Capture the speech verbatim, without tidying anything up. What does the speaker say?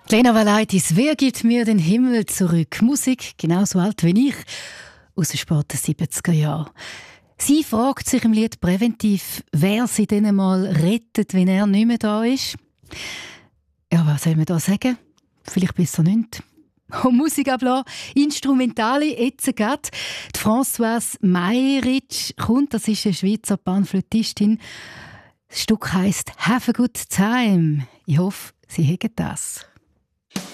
Lena Valaitis, wer gibt mir den Himmel zurück? Musik, genauso alt wie ich, aus den späten siebziger Jahren. Sie fragt sich im Lied präventiv, wer sie dann mal rettet, wenn er nicht mehr da ist. Ja, was soll man da sagen? Vielleicht besser nicht. Und Musik ablassen, Instrumentale, jetzt gerade. Die Françoise Meyerich kommt, das ist eine Schweizer Panflötistin. Das Stück heisst «Have a good time». Ich hoffe, Sie haben das.